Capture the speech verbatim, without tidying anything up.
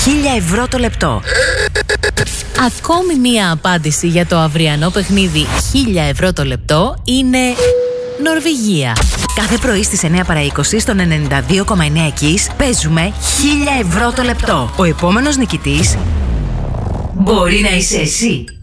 χίλια ευρώ το λεπτό. Ακόμη μία απάντηση για το αυριανό παιχνίδι χίλια ευρώ το λεπτό είναι Νορβηγία. Κάθε πρωί στις εννιά παρά είκοσι στον ενενήντα δύο κόμμα εννιά Kiss παίζουμε χίλια ευρώ το λεπτό. Ο επόμενος νικητής μπορεί να είσαι εσύ.